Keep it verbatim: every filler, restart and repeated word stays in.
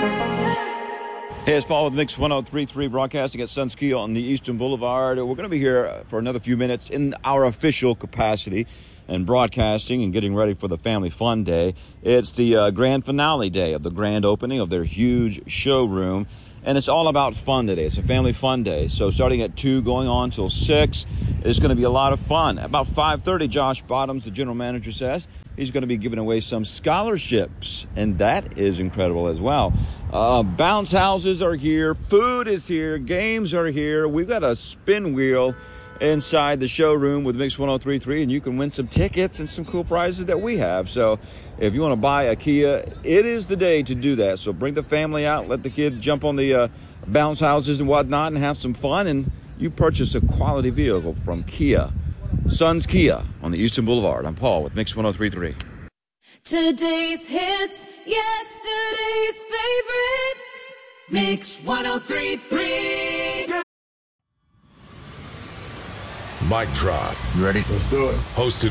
Hey, it's Paul with Mix one oh three point three, broadcasting at Suns Kia on the Eastern Boulevard. We're going to be here for another few minutes in our official capacity and broadcasting and getting ready for the Family Fun Day. It's the uh, grand finale day of the grand opening of their huge showroom, and it's all about fun today. It's a Family Fun Day, so starting at two, going on till six, it's going to be a lot of fun. About five thirty, Josh Bottoms, the general manager, says he's going to be giving away some scholarships, and that is incredible as well. Uh, bounce houses are here, food is here, games are here. We've got a spin wheel inside the showroom with Mix one oh three point three, and you can win some tickets and some cool prizes that we have. So if you want to buy a Kia, it is the day to do that. So bring the family out, let the kids jump on the uh, bounce houses and whatnot and have some fun, and you purchase a quality vehicle from Kia. Suns Kia on the Eastern Boulevard. I'm Paul with Mix one oh three point three. Today's hits, yesterday's favorites. Mix one oh three point three. Mic drop. You ready? Let's do it. Hosted